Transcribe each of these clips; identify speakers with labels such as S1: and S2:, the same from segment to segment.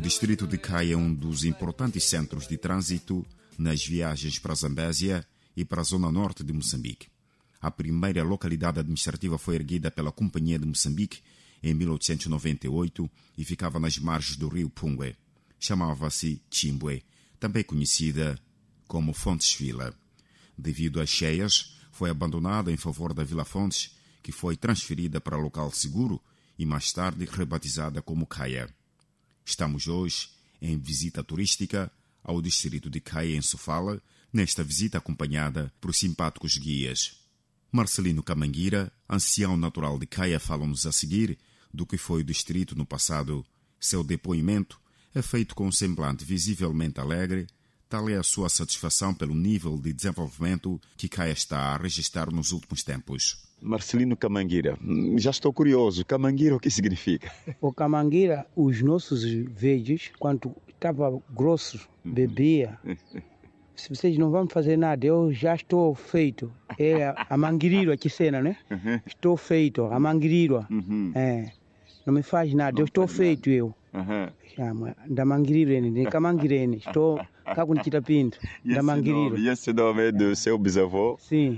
S1: distrito de Kaya é um dos importantes centros de trânsito nas viagens para a Zambésia e para a zona norte de Moçambique. A primeira localidade administrativa foi erguida pela Companhia de Moçambique em 1898 e ficava nas margens do rio Pungue. Chamava-se Chimbwe, também conhecida como Fontes Vila. Devido às cheias, foi abandonada em favor da Vila Fontes, que foi transferida para local seguro e mais tarde rebatizada como Kaya. Estamos hoje em visita turística ao distrito de Kaya, em Sofala, nesta visita acompanhada por simpáticos guias. Marcelino Kamanguira, ancião natural de Kaya, fala-nos a seguir do que foi o distrito no passado. Seu depoimento é feito com um semblante visivelmente alegre. Tal é a sua satisfação pelo nível de desenvolvimento que Kaya está a registrar nos últimos tempos.
S2: Marcelino Kamanguira, já estou curioso. Kamanguira, o que significa?
S3: O Kamanguira, os nossos velhos, quando estava grosso, bebia. Se vocês não vão fazer nada, eu já estou feito. É a manguiriro aqui cena, né? Estou feito, a manguiriro. Não me faz nada, eu estou feito eu. Chama da manguiriro, de Kamanguirene. Estou cá com Pinto, da manguiriro.
S2: E esse nome é do seu bisavô?
S3: Sim,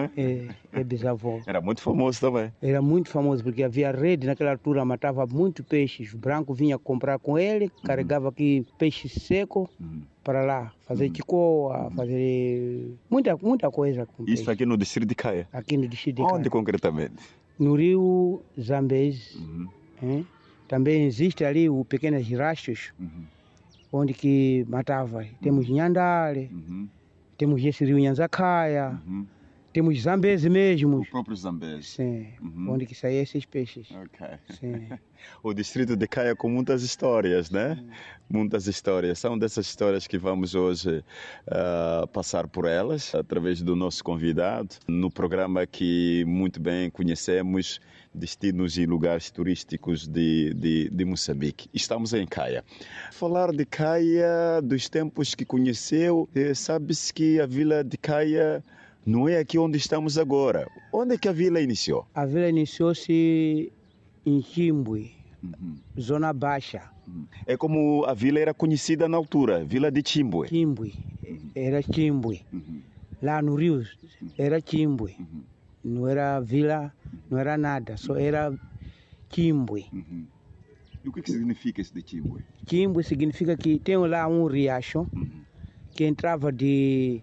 S3: é bisavô.
S2: Era muito famoso também.
S3: Era muito famoso, porque havia rede naquela altura, matava muito peixes. O branco vinha comprar com ele, carregava aqui peixe seco para lá, fazer ticoa, fazer muita coisa com
S2: Isso
S3: peixe.
S2: aqui no distrito de Kaya?
S3: Aqui no distrito de Kaya.
S2: Onde concretamente?
S3: No rio Zambezi. Também existe ali o pequenos rastros, onde que matava. Temos Nhandale, temos esse rio Nhanzacaya, temos Zambezi mesmo.
S2: O próprio Zambezi.
S3: Sim, onde que saem esses peixes. Sim.
S2: O distrito de Kaya com muitas histórias, né? Muitas histórias. São dessas histórias que vamos hoje passar por elas, através do nosso convidado, no programa que muito bem conhecemos, destinos e lugares turísticos de Moçambique. Estamos em Kaya. Falar de Kaya, dos tempos que conheceu, sabe-se que a vila de Kaya não é aqui onde estamos agora. Onde é que a vila iniciou?
S3: A vila iniciou-se em Chimbwe, zona baixa.
S2: É como a vila era conhecida na altura, Vila de Chimbwe.
S3: Chimbwe, era Chimbwe. Lá no rio era Chimbwe. Não era vila, não era nada, só era Chimbwe.
S2: E o que significa esse de Chimbwe?
S3: Chimbwe significa que tem lá um riacho que entrava de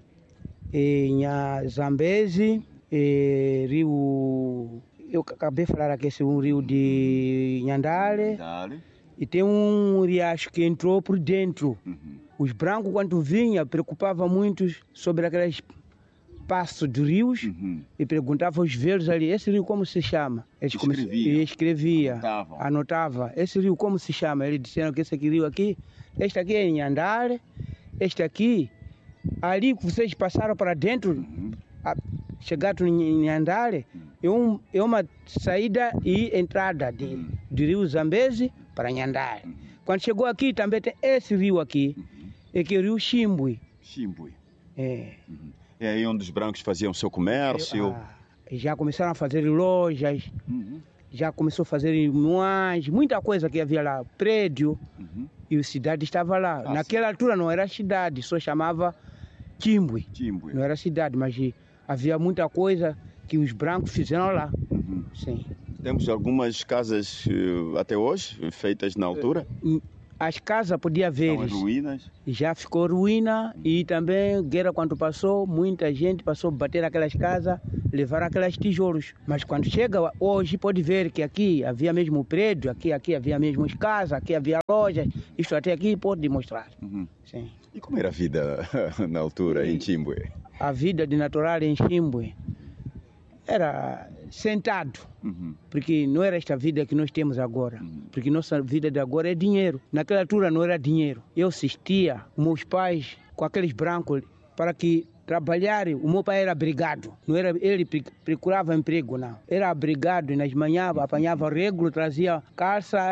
S3: Zambezi, rio... Eu acabei de falar aqui, esse é um rio de Nhandale. E tem um riacho que entrou por dentro. Os brancos, quando vinham, preocupavam muito sobre aqueles passos de rios e perguntavam aos velhos ali, esse rio como se chama? Eles escrevia, anotava. Esse rio como se chama? Eles disseram que esse aqui, rio aqui, este aqui é Nhandale, este aqui, ali que vocês passaram para dentro, chegaram em Nhandale, é uma saída e entrada de rio Zambezi para Nhandale. Quando chegou aqui, também tem esse rio aqui, é que é o rio Chimbwe.
S2: Chimbwe.
S3: É
S2: aí onde os brancos faziam seu comércio?
S3: Já começaram a fazer lojas, já começou a fazer muita coisa que havia lá, prédio, e a cidade estava lá. Naquela altura não era cidade, só chamava Chimbwe. Não era cidade, mas havia muita coisa que os brancos fizeram lá. Sim.
S2: Temos algumas casas até hoje, feitas na altura?
S3: As casas podia ver.
S2: Estão em ruínas?
S3: Já ficou ruína e também guerra quando passou, muita gente passou a bater aquelas casas, levaram aquelas tijolos. Mas quando chega hoje pode ver que aqui havia mesmo prédio, aqui havia mesmo as casas, aqui havia lojas, isto até aqui pode demonstrar. Sim.
S2: E como era a vida na altura em Chimbwe?
S3: A vida de natural em Chimbwe era sentado, porque não era esta vida que nós temos agora, porque nossa vida de agora é dinheiro. Naquela altura não era dinheiro. Eu assistia meus pais com aqueles brancos para que trabalharem. O meu pai era brigado, não era ele procurava emprego, não. Era brigado e nas manhãs apanhava régua, trazia calça,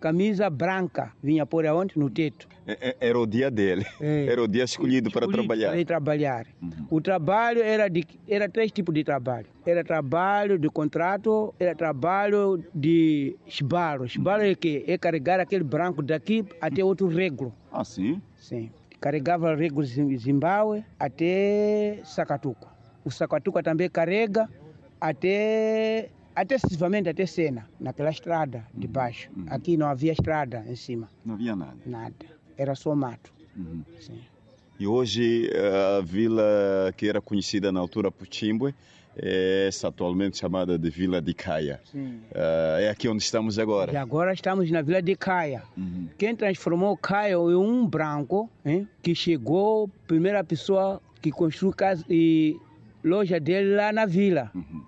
S3: camisa branca, vinha pôr aonde? No teto.
S2: Era o dia dele, era o dia escolhido para trabalhar.
S3: Para ir trabalhar. O trabalho era 3 tipos de trabalho. Era trabalho de contrato, era trabalho de esbalo. Esbalo é que? É carregar aquele branco daqui até outro régua.
S2: Ah, sim?
S3: Sim. Carregava régua Zimbábue até Sacatuca. O Sacatuca também carrega até excessivamente até Sena, naquela estrada de baixo. Aqui não havia estrada em cima.
S2: Não havia nada?
S3: Nada. Era só mato. Sim.
S2: E hoje a vila que era conhecida na altura por Chimbwe é atualmente chamada de Vila de Caia. É aqui onde estamos agora.
S3: E agora estamos na Vila de Caia. Quem transformou Caia é um branco, que chegou, primeira pessoa que construiu casa e loja dele lá na vila.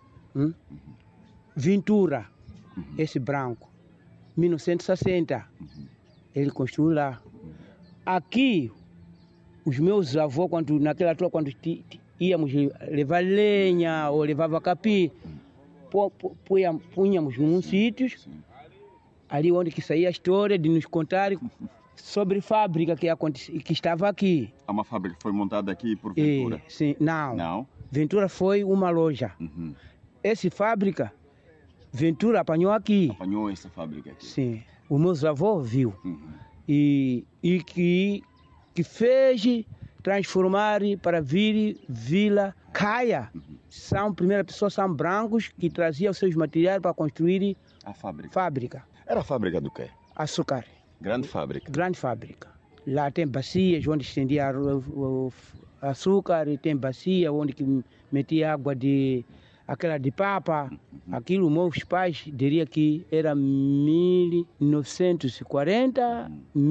S3: Ventura, esse branco, 1960, ele construiu lá. Aqui, os meus avós, naquela altura, quando íamos levar lenha ou levava capim, punhamos num sítio, ali onde que saía a história de nos contar sobre a fábrica que estava aqui.
S2: Uma fábrica que foi montada aqui por Ventura?
S3: Sim, não. Ventura foi uma loja. Essa fábrica, Ventura apanhou aqui.
S2: Apanhou essa fábrica aqui?
S3: Sim. O meu avô viu. E que fez transformar para vir Vila Caia. Primeira pessoa são brancos que traziam os seus materiais para construir
S2: a
S3: fábrica.
S2: Era a fábrica do quê?
S3: Açúcar.
S2: Grande fábrica?
S3: Grande fábrica. Lá tem bacias onde estendia o açúcar, e tem bacia onde que metia água aquela de papa. Aquilo, meus pais diriam que era 1940,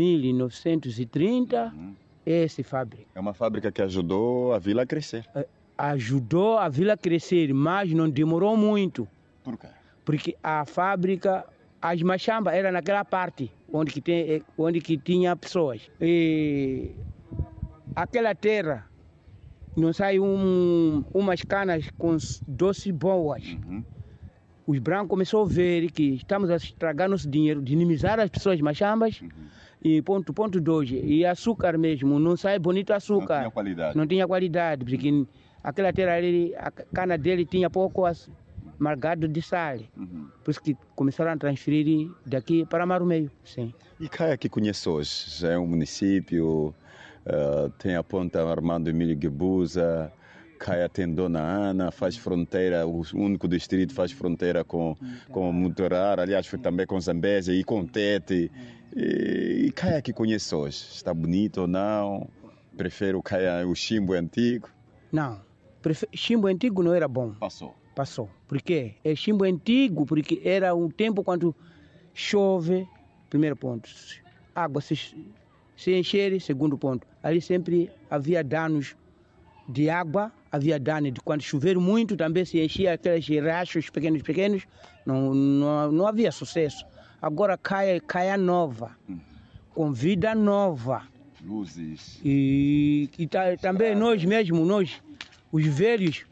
S3: 1930, essa fábrica.
S2: É uma fábrica que ajudou a vila a crescer.
S3: Ajudou a vila a crescer, mas não demorou muito.
S2: Por quê?
S3: Porque a fábrica, as machambas, era naquela parte onde que tinha pessoas. E aquela terra, não sai umas canas com doces boas. Os brancos começaram a ver que estamos a estragar nosso dinheiro, dinamizar as pessoas machambas. E ponto 2, e açúcar mesmo, não sai bonito açúcar.
S2: Não tinha qualidade.
S3: Não tinha qualidade, porque aquela terra ali, a cana dele tinha pouco margado de sal. Por isso que começaram a transferir daqui para Marumeio. Sim.
S2: E Caia que conhece hoje, já é um município, tem a ponta Armando Emílio Guebuza, Caia tem Dona Ana, faz fronteira, o único distrito faz fronteira com Mutorar, aliás, foi também com Zambésia e com Tete. E Caia que conhece hoje, está bonito ou não? Prefere o Caia, o Chimbwe antigo?
S3: Não, Chimbwe antigo não era bom. Passou. Por quê? É Chimbwe antigo porque era um tempo quando chove, primeiro ponto. Água se encher, segundo ponto. Ali sempre havia danos de água, havia dano de quando chover muito, também se enchia aqueles rachos pequenos, não havia sucesso. Agora Caia nova, com vida nova.
S2: Luzes.
S3: E também nós mesmos, os velhos,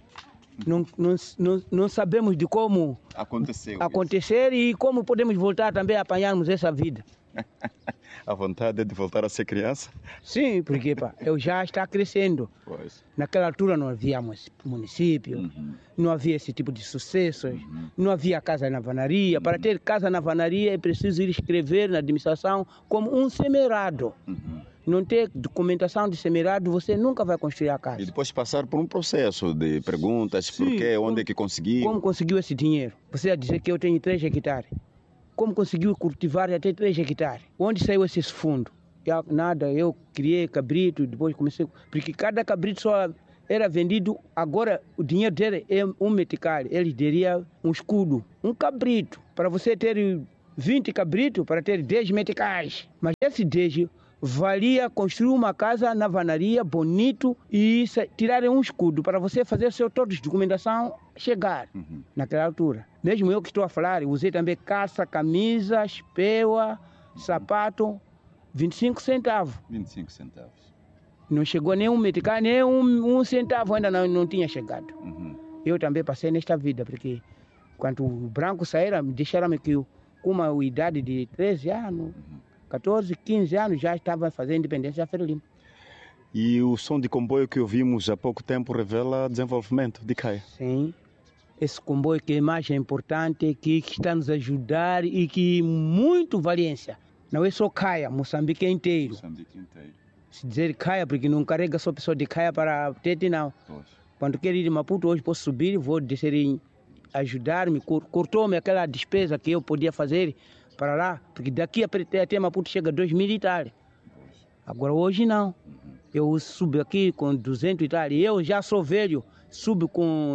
S3: não sabemos de como acontecer e como podemos voltar também a apanharmos essa vida.
S2: A vontade é de voltar a ser criança?
S3: Sim, porque eu já está crescendo.
S2: Pois.
S3: Naquela altura não havia município, não havia esse tipo de sucessos, não havia casa na vanaria. Para ter casa na vanaria é preciso ir escrever na administração como um semerado. Não ter documentação de semerado, você nunca vai construir a casa.
S2: E depois passar por um processo de perguntas, por quê, onde é que conseguiu?
S3: Como conseguiu esse dinheiro? Você vai dizer que eu tenho 3 hectares. Como conseguiu cultivar até 3 hectares? Onde saiu esse fundo? Nada, eu criei cabrito, depois comecei... Porque cada cabrito só era vendido, agora o dinheiro dele é um metical. Ele daria um escudo, um cabrito. Para você ter 20 cabritos, para ter 10 meticais. Mas esse 10 valia construir uma casa na vanaria, bonito, e tirar um escudo para você fazer seu toda a documentação chegar naquela altura. Mesmo eu que estou a falar, usei também calça, camisa, espeua, sapato, 25 centavos.
S2: 25 centavos.
S3: Não chegou nem um metical, nem um centavo ainda não tinha chegado. Eu também passei nesta vida, porque quando o branco saíram, deixaram que com uma idade de 13 anos, 14, 15 anos, já estava a fazer a independência da Frelimo.
S2: E o som de comboio que ouvimos há pouco tempo revela desenvolvimento de Caia.
S3: Sim. Esse comboio que é mais importante, que está nos ajudar e que muito valência. Não é só Caia, Moçambique inteiro.
S2: Moçambique inteiro.
S3: Se dizer Caia, porque não carrega só pessoa de Caia para Tete, não.
S2: Pois.
S3: Quando quero ir de Maputo, hoje posso subir, vou descer e ajudar-me. Cortou-me aquela despesa que eu podia fazer para lá, porque daqui até Maputo chega 2.000 e tal. Agora hoje não. Eu subo aqui com 200 e tal. E eu já sou velho, subo com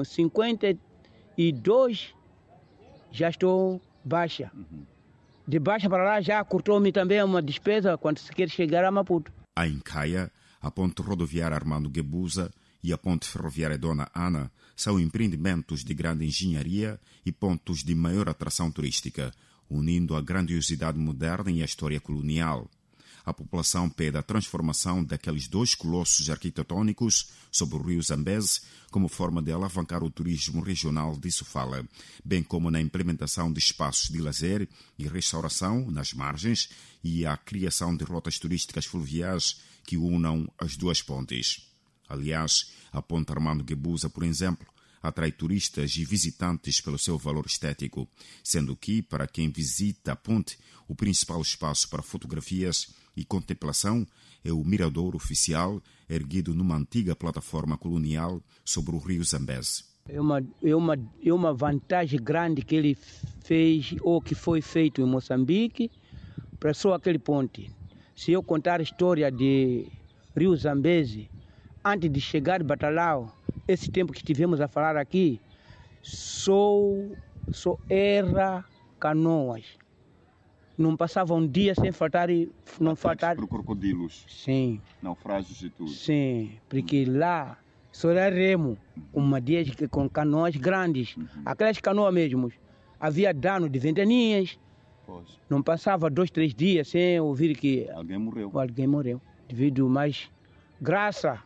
S3: 52, já estou baixa. De baixa para lá já cortou-me também uma despesa quando se quer chegar a Maputo.
S1: Há em Caia a ponte rodoviária Armando Guebuza e a ponte ferroviária Dona Ana são empreendimentos de grande engenharia e pontos de maior atração turística, unindo a grandiosidade moderna e a história colonial. A população pede a transformação daqueles dois colossos arquitetônicos sobre o rio Zambeze como forma de alavancar o turismo regional de Sofala, bem como na implementação de espaços de lazer e restauração nas margens e a criação de rotas turísticas fluviais que unam as duas pontes. Aliás, a ponte Armando Guebuza, por exemplo, atrai turistas e visitantes pelo seu valor estético, sendo que, para quem visita a ponte, o principal espaço para fotografias e contemplação é o mirador oficial erguido numa antiga plataforma colonial sobre o rio Zambeze.
S3: É uma vantagem grande que ele fez ou que foi feito em Moçambique para só aquele ponte. Se eu contar a história de rio Zambeze, antes de chegar de Batalau, esse tempo que estivemos a falar aqui, só era canoas. Não passava um dia sem faltar. Não faltar
S2: por crocodilos.
S3: Sim.
S2: Naufrágios e tudo.
S3: Sim, porque lá só era remo, uma dia com canoas grandes. Aquelas canoas mesmo. Havia dano de ventanias.
S2: Pois.
S3: Não passava 2, 3 dias sem ouvir que
S2: Alguém morreu.
S3: alguém morreu. Devido mais graça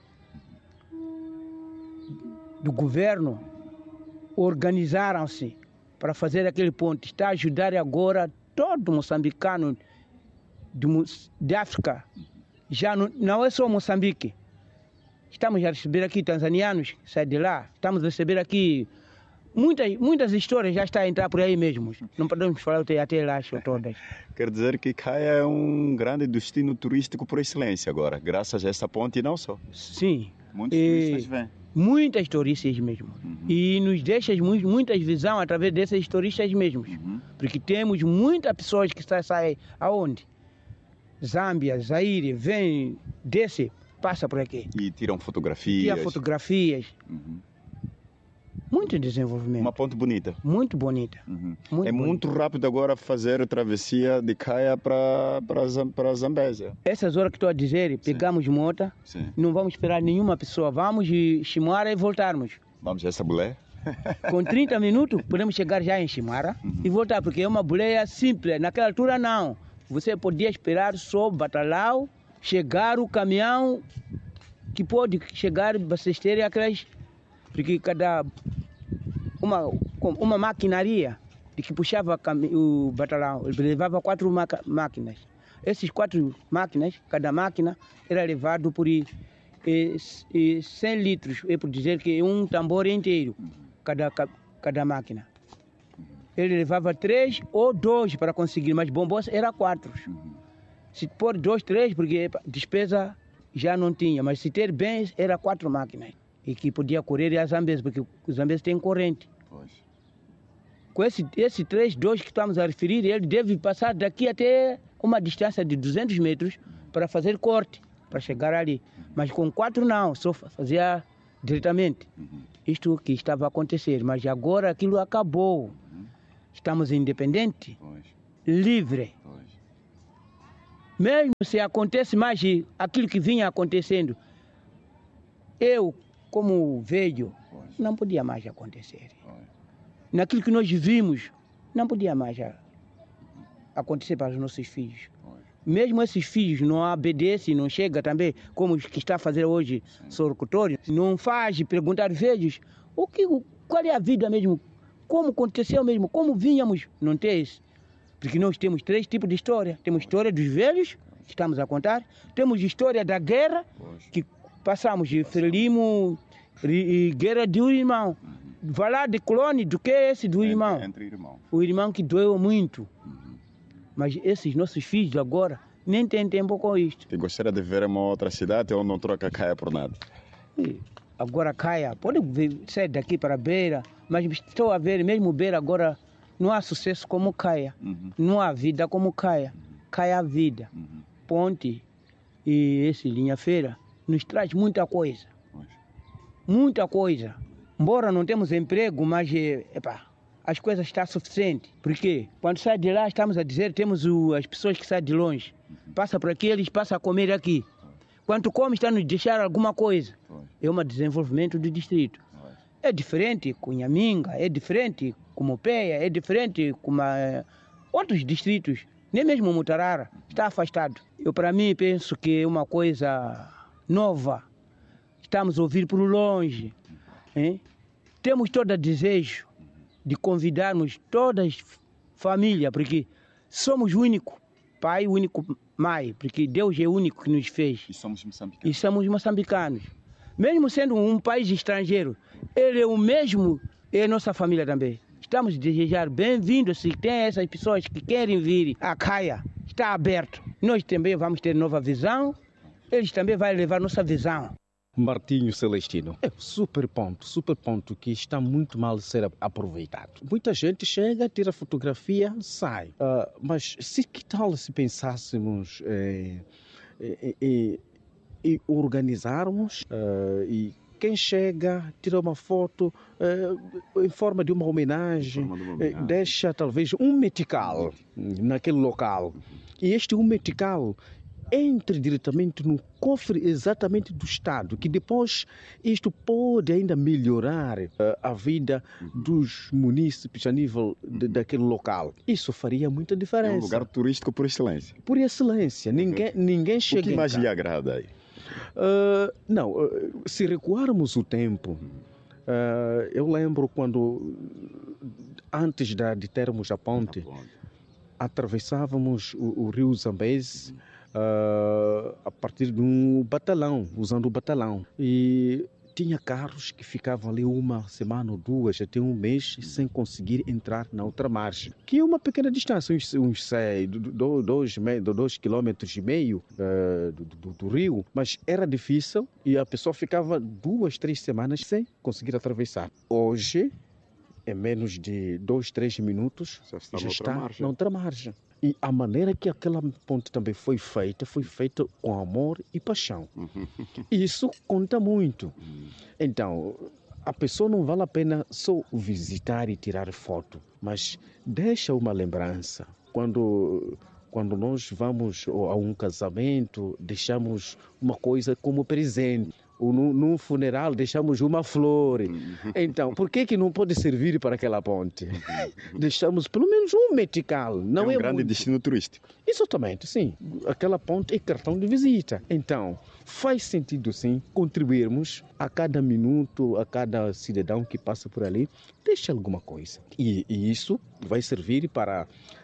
S3: do governo, organizaram-se para fazer aquele ponte. Está a ajudar agora todo moçambicano de África. Já não é só Moçambique. Estamos a receber aqui tanzanianos que saem de lá. Estamos a receber aqui muitas histórias já estão a entrar por aí mesmo. Não podemos falar até lá todas.
S2: Quer dizer que Caia é um grande destino turístico por excelência agora, graças a essa ponte e não só.
S3: Sim.
S2: Muitos turistas vêm.
S3: Muitas turistas mesmo. E nos deixa muitas visões através desses turistas mesmos. Porque temos muitas pessoas que saem aonde? Zâmbia, Zaire, vem, desce, passa por aqui.
S2: E tiram fotografias.
S3: Tira fotografias. Muito desenvolvimento.
S2: Uma ponte bonita.
S3: Muito bonita.
S2: Muito rápido agora fazer a travessia de Caia para Zambésia.
S3: Essas horas que estou a dizer, pegamos moto, não vamos esperar nenhuma pessoa, vamos de Chimara e voltarmos.
S2: Vamos a essa bulé?
S3: Com 30 minutos podemos chegar já em Chimara e voltar, porque é uma boleia simples. Naquela altura não. Você podia esperar só Batalau, chegar o caminhão que pode chegar, vocês terem aquelas... Porque cada... Uma maquinaria de que puxava o Batalau, ele levava 4 máquinas. Essas 4 máquinas, cada máquina era levado por 100 litros. É por dizer que um tambor inteiro, cada máquina. Ele levava 3 ou 2 para conseguir, mas bombons era 4. Se pôr 2, 3, porque despesa já não tinha, mas se ter bens, era 4 máquinas. E que podia correr a Zambeze, porque o Zambeze tem corrente.
S2: Pois.
S3: Com esse 3, 2 que estamos a referir, ele deve passar daqui até uma distância de 200 metros para fazer corte, para chegar ali. Mas com 4 não, só fazia diretamente. Isto que estava a acontecer, mas agora aquilo acabou. Estamos independentes, livre. Mesmo se acontece mais aquilo que vinha acontecendo, eu, como velho, não podia mais acontecer. Naquilo que nós vimos, não podia mais acontecer para os nossos filhos. Mesmo esses filhos não obedecem, não chega também, como os que está a fazer hoje, Sorocotório, não faz perguntar velhos, qual é a vida mesmo, como aconteceu mesmo, como vínhamos, não tem isso. Porque nós temos 3 tipos de história. Temos história dos velhos, que estamos a contar. Temos história da guerra, que passamos de Frelimo e guerra do irmão. Vai lá de colônia, do que é esse do irmão?
S2: Entre irmãos.
S3: O irmão que doeu muito. Mas esses nossos filhos agora nem têm tempo com isto.
S2: E gostaria de ver uma outra cidade onde não troca Caia por nada?
S3: Agora Caia, pode sair daqui para Beira, mas estou a ver, mesmo Beira agora, não há sucesso como Caia. Não há vida como Caia. Caia a vida. Ponte e esse linha-feira nos traz muita coisa. Muita coisa. Embora não temos emprego, mas as coisas estão suficientes. Porque quando sai de lá, estamos a dizer, temos as pessoas que saem de longe. Passa por aqui, eles passam a comer aqui. Quando come, está a nos deixar alguma coisa. É um desenvolvimento do distrito. É diferente com Nhaminga, é diferente com Mopeia, é diferente com outros distritos. Nem mesmo Mutarara está afastado. Eu, para mim, penso que é uma coisa nova. Estamos a ouvir por longe. Hein? Temos todo o desejo de convidarmos toda a família, porque somos o único pai, o único mãe, porque Deus é o único que nos fez.
S2: E somos moçambicanos.
S3: E somos moçambicanos. Mesmo sendo um país estrangeiro, ele é o mesmo, é a nossa família também. Estamos a desejar bem-vindos, se tem essas pessoas que querem vir a Caia, está aberto. Nós também vamos ter nova visão, eles também vão levar nossa visão.
S4: Martinho Celestino. É um super ponto que está muito mal a ser aproveitado. Muita gente chega, tira fotografia, sai. Mas que tal se pensássemos e organizarmos e quem chega, tira uma foto em forma de uma homenagem, deixa talvez um metical naquele local. E este um metical entre diretamente no cofre exatamente do Estado, que depois isto pode ainda melhorar a vida dos munícipes a nível daquele local. Isso faria muita diferença.
S2: É um lugar turístico por excelência.
S4: Por excelência. Ninguém chega.
S2: O que mais lhe agrada aí?
S4: Se recuarmos o tempo, eu lembro quando, antes de termos a ponte, atravessávamos o rio Zambeze a partir de um batalhão, usando o batalhão. E tinha carros que ficavam ali uma semana ou duas, até um mês, sem conseguir entrar na outra margem. Que é uma pequena distância, uns 2,5 quilômetros do rio, mas era difícil e a pessoa ficava 2, 3 semanas sem conseguir atravessar. Hoje, em menos de 2, 3 minutos, já está na outra margem. E a maneira que aquela ponte também foi feita com amor e paixão. Isso conta muito. Então, a pessoa não vale a pena só visitar e tirar foto, mas deixa uma lembrança. Quando nós vamos a um casamento, deixamos uma coisa como presente. Ou num funeral deixamos uma flor. Então, por que não pode servir para aquela ponte? Deixamos pelo menos um metical. Não
S2: é um grande destino turístico.
S4: Exatamente, sim. Aquela ponte é cartão de visita. Então, faz sentido, sim, contribuirmos a cada minuto, a cada cidadão que passa por ali, deixa alguma coisa. E isso vai servir para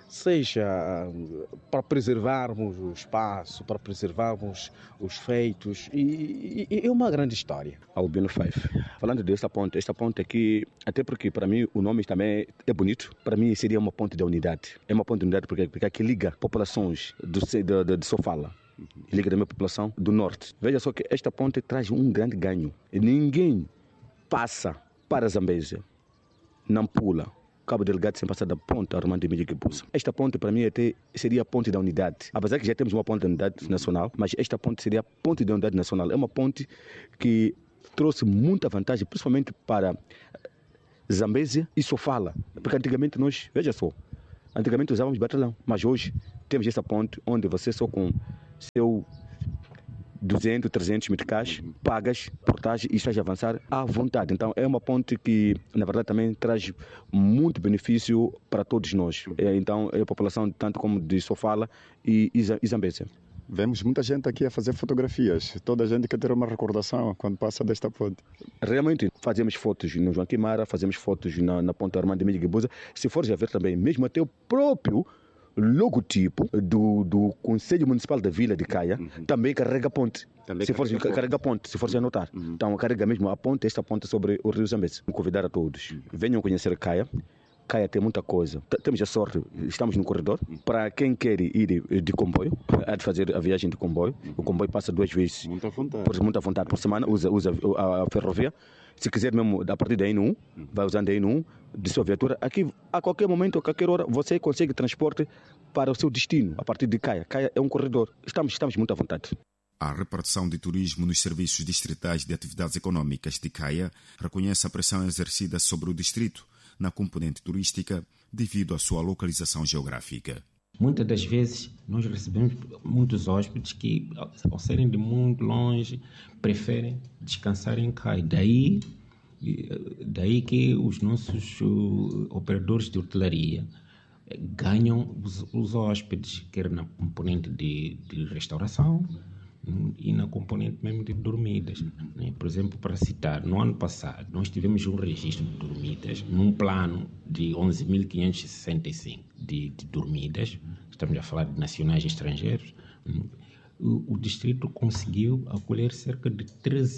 S4: preservarmos o espaço, para preservarmos os feitos, e é uma grande história.
S5: Albino Fife. Falando dessa ponte, esta ponte aqui, até porque para mim o nome também é bonito, para mim seria uma ponte da unidade. É uma ponte de unidade porque aqui liga populações de Sofala. Liga da minha população do norte. Veja só que esta ponte traz um grande ganho. Ninguém passa para Zambésia, Nampula, Cabo Delgado sem passar da ponte Armando Emílio Guebuza. Esta ponte para mim até seria a ponte da unidade. Apesar que já temos uma ponte da unidade nacional, mas esta ponte seria a ponte da unidade nacional. É uma ponte que trouxe muita vantagem, principalmente para Zambésia e Sofala. Porque antigamente nós, veja só, antigamente usávamos batalhão, mas hoje temos essa ponte onde você só com seu 200, 300 meticais, pagas, portagem e estás a avançar à vontade. Então é uma ponte que, na verdade, também traz muito benefício para todos nós. Então é a população tanto como de Sofala e Zambésia.
S2: Vemos muita gente aqui a fazer fotografias. Toda a gente quer ter uma recordação quando passa desta ponte.
S5: Realmente, fazemos fotos no João Quimara, fazemos fotos na ponte Armando Emílio Guebuza. Se fores a ver também, mesmo até o próprio logotipo do Conselho Municipal da Vila de Caia também carrega ponte. Carrega ponte, se for anotar. Então carrega mesmo a ponte, esta ponte sobre o Rio Zambeze. Convidar a todos, venham conhecer Caia. Caia tem muita coisa. Temos a sorte, estamos no corredor. Para quem quer ir de comboio, há de fazer a viagem de comboio. O comboio passa 2 vezes muita vontade por semana, usa a ferrovia. Se quiser mesmo, a partir da N1, vai usando a N1 de sua viatura. Aqui, a qualquer momento, a qualquer hora, você consegue transporte para o seu destino, a partir de Caia. Caia é um corredor. Estamos muito à vontade.
S1: A repartição de turismo nos serviços distritais de atividades econômicas de Caia reconhece a pressão exercida sobre o distrito na componente turística devido à sua localização geográfica.
S6: Muitas das vezes nós recebemos muitos hóspedes que, ao serem de muito longe, preferem descansar em Caia. Daí que os nossos operadores de hotelaria ganham os hóspedes, quer na componente de restauração e na componente mesmo de dormidas. Por exemplo, para citar, no ano passado nós tivemos um registro de dormidas num plano de 11.565 de dormidas, estamos a falar de nacionais e estrangeiros. O distrito conseguiu acolher cerca de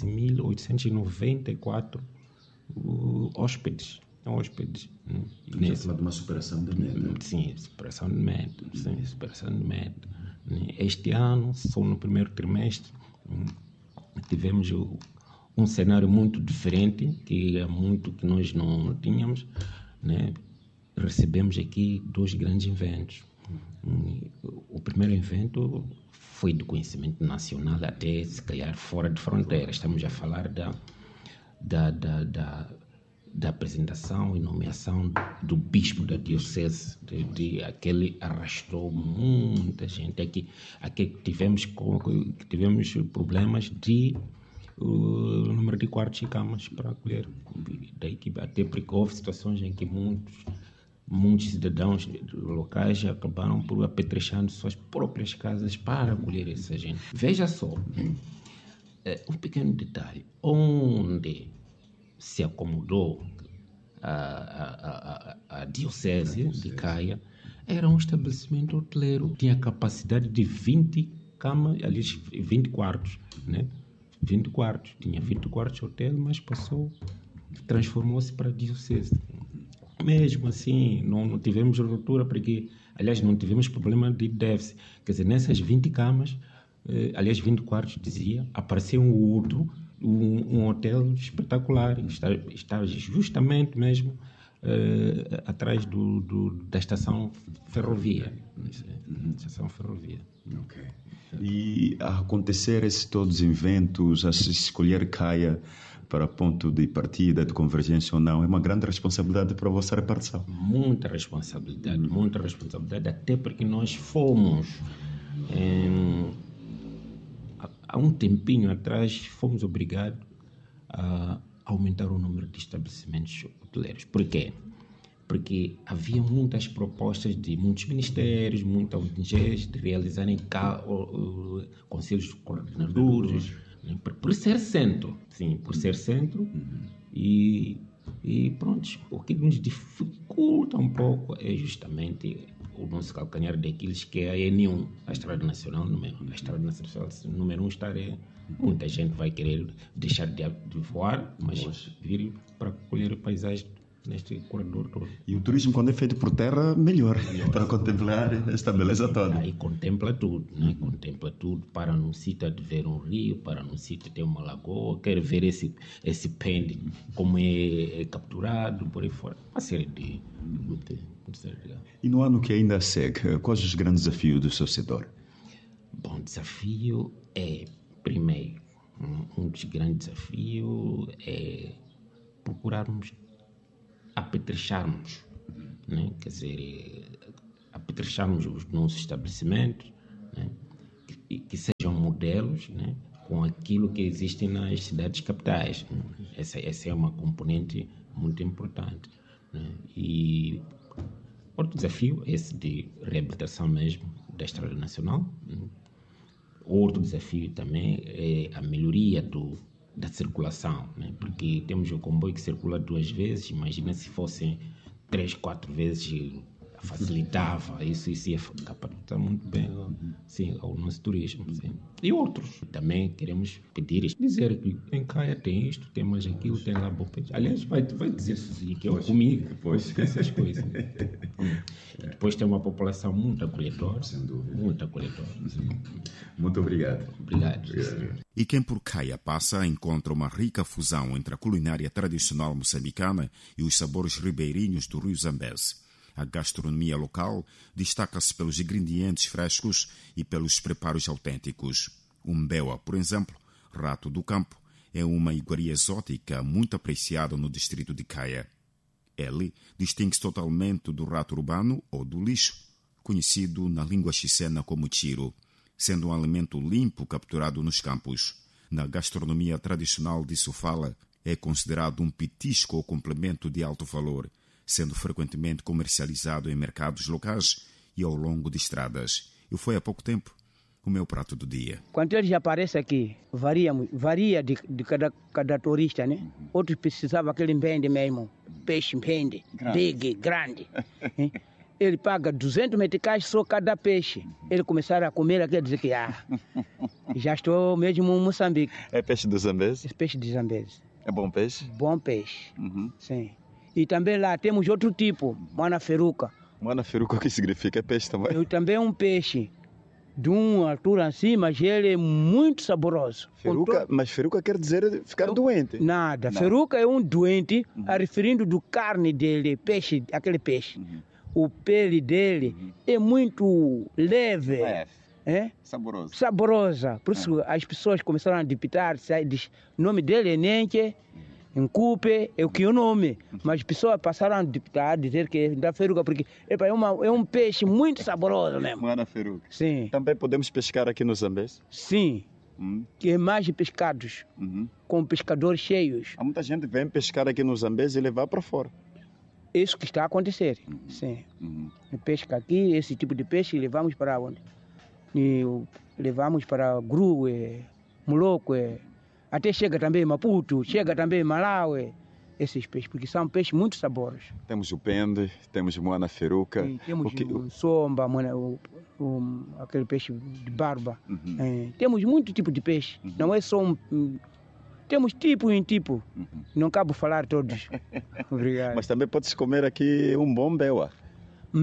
S6: 13.894 hóspedes.
S1: Estamos a falar de uma superação de meta.
S6: Sim, superação de meta. Este ano, só no primeiro trimestre, tivemos um cenário muito diferente, que é muito que nós não tínhamos, né? Recebemos aqui 2 grandes eventos. O primeiro evento foi de conhecimento nacional, até se calhar fora de fronteiras. Estamos a falar da apresentação e nomeação do bispo da diocese, aquele arrastou muita gente. Aqui tivemos problemas de número de quartos e camas para acolher. Daí que até porque houve situações em que muitos cidadãos locais acabaram por apetrechando suas próprias casas para acolher essa gente. Veja só, um pequeno detalhe, onde se acomodou a diocese de Caia era um estabelecimento hoteleiro, tinha capacidade de 20 camas, aliás, 20 quartos, né? 20 quartos, tinha 20 quartos de hotel, mas transformou-se para a diocese. Mesmo assim, não tivemos ruptura, porque, aliás, não tivemos problema de déficit. Quer dizer, nessas 20 camas, aliás, 20 quartos, dizia, apareceu um hotel espetacular, está justamente mesmo atrás da estação ferrovia. Estação ferrovia.
S2: Okay. E a acontecer todos os eventos, a se escolher Caia para ponto de partida, de convergência ou não, é uma grande responsabilidade para a vossa repartição.
S6: Muita responsabilidade, até porque nós fomos... Há um tempinho atrás, fomos obrigados a aumentar o número de estabelecimentos hoteleiros. Por quê? Porque havia muitas propostas de muitos ministérios, muitas ONGs, de realizarem conselhos coordenadores, né? Por ser centro. Sim, por ser centro. E pronto, o que nos dificulta um pouco é justamente o nosso calcanhar daqueles que é a N1, a Estrada Nacional número 1 muita gente vai querer deixar de voar, mas vir para colher paisagem neste corredor todo.
S2: E o turismo, quando é feito por terra, melhor. Para contemplar esta beleza toda.
S6: Aí contempla tudo, né? Contempla tudo. Para num sítio de ver um rio, para num sítio ter uma lagoa, quer ver esse pende, como é capturado, por aí fora. Uma série de...
S2: E no ano que ainda segue, quais os grandes desafios do seu setor?
S6: Bom, o desafio é, primeiro, um dos grandes desafios é procurarmos apetrecharmos, né? Quer dizer, apetrecharmos os nossos estabelecimentos, né? que sejam modelos, né? Com aquilo que existe nas cidades capitais. Né? Essa é uma componente muito importante, né? E outro desafio é esse de reabilitação mesmo da Estrada Nacional. Né? Outro desafio também é a melhoria da circulação, né? Porque temos o comboio que circula 2 vezes, imagina se fossem 3, 4 vezes facilitava, isso ia capacitar muito bem sim, ao nosso turismo. Sim. E outros. Também queremos pedir, dizer que em Caia tem isto, tem mais aquilo, tem lá bom peixe. Aliás, vai dizer sozinho que eu comi essas coisas. E depois tem uma população muito acolhedora.
S1: Sem dúvida.
S6: Muito acolhedora.
S1: Muito obrigado.
S6: Obrigado.
S1: E quem por Caia passa encontra uma rica fusão entre a culinária tradicional moçambicana e os sabores ribeirinhos do Rio Zambeze. A gastronomia local destaca-se pelos ingredientes frescos e pelos preparos autênticos. O mbewa, por exemplo, rato do campo, é uma iguaria exótica muito apreciada no distrito de Caia. Ele distingue-se totalmente do rato urbano ou do lixo, conhecido na língua xicena como tiro, sendo um alimento limpo capturado nos campos. Na gastronomia tradicional de Sofala, é considerado um petisco ou complemento de alto valor, sendo frequentemente comercializado em mercados locais e ao longo de estradas. E foi há pouco tempo o meu prato do dia.
S3: Quando eles aparecem aqui, varia de cada turista, né? Outros precisavam aquele mpende mesmo, peixe mpende, big, grande. Ele paga 200 meticais só cada peixe. Ele começaram a comer aqui e dizer que já estou mesmo em Moçambique.
S2: É peixe do Zambeze?
S3: Esse peixe de Zambeze.
S2: É bom peixe?
S3: Bom peixe, sim. E também lá temos outro tipo, mana feruca.
S2: Mana feruca, o que significa? É peixe também?
S3: Também é um peixe de uma altura assim, mas ele é muito saboroso.
S2: Feruca, mas feruca quer dizer ficar doente?
S3: Nada, feruca é um doente, a referindo do carne dele, peixe, aquele peixe. O pele dele é muito leve. É? Saborosa. Por isso as pessoas começaram a depitar, o nome dele é Nenche, Ncupe, é o que é o nome. Mas as pessoas passaram a depitar, dizer que é da feruca, porque é um peixe muito saboroso mesmo.
S2: Mana feruca.
S3: Sim.
S2: Também podemos pescar aqui no Zambeze?
S3: Sim. Que é mais de pescados, com pescadores cheios.
S2: Há muita gente que vem pescar aqui no Zambeze e levar para fora.
S3: Isso que está a acontecer, sim. Pesca aqui, esse tipo de peixe, levamos para onde? Levamos para Grue, Moloco, até chega também Maputo, chega também Malawi, esses peixes, porque são peixes muito saborosos.
S2: Temos o pende, temos o mana feruca.
S3: Sim, temos o somba, aquele peixe de barba. Temos muito tipo de peixe, não é só temos tipo em tipo, não cabe falar todos. Obrigado.
S2: Mas também pode-se comer aqui um bom mbewa.